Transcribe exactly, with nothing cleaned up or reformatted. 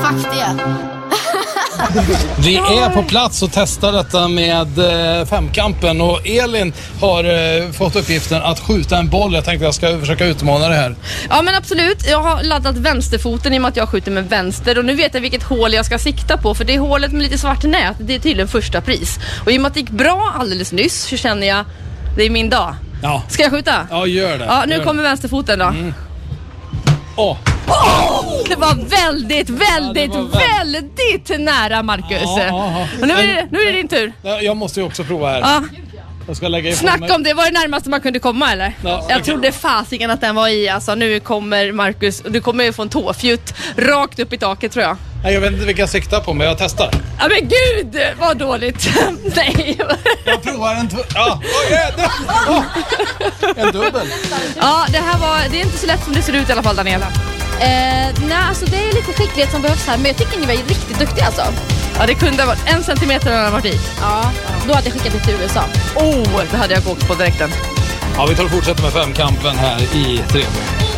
Fuck det. Vi är på plats och testar detta med eh, femkampen och Elin har eh, fått uppgiften att skjuta en boll. Jag tänkte jag ska försöka utmana det här. Ja men absolut, jag har laddat vänsterfoten i och med att jag skjuter med vänster och nu vet jag vilket hål jag ska sikta på för det är hålet med lite svart nät, det är tydligen första pris. Och i och med att det gick bra alldeles nyss så känner jag, det är min dag. Ja. Ska jag skjuta? Ja, gör det. Ja, nu gör kommer det. vänsterfoten då. Mm. Åh. Oh, det var väldigt, väldigt, ja, var väldigt nära, Marcus. Ja, ja, ja. Och nu är, det, nu är det din tur. Jag måste ju också prova här. Ja. Jag ska lägga Snacka om det, var det närmaste man kunde komma eller? Ja, jag okay. trodde fasiken att den var i, alltså nu kommer Marcus, du kommer ju få en tåfjutt rakt upp i taket tror jag. Nej, jag vet inte vilka jag siktar på men jag testar. Ja men gud, vad dåligt. Nej. Jag provar en tv- ja. Oh, yeah, det- oh. En dubbel. Ja, det här var, det är inte så lätt som det ser ut i alla fall, Daniela. Eh, nej, alltså det är lite skicklighet som behövs här. Men jag tycker ni var riktigt duktiga alltså. Ja, det kunde ha varit en centimeter när den varit i. Ja, då hade jag skickat det till U S A. Oh, det hade jag åkt på direkten. Ja, vi tar och fortsätter med femkampen här i tre.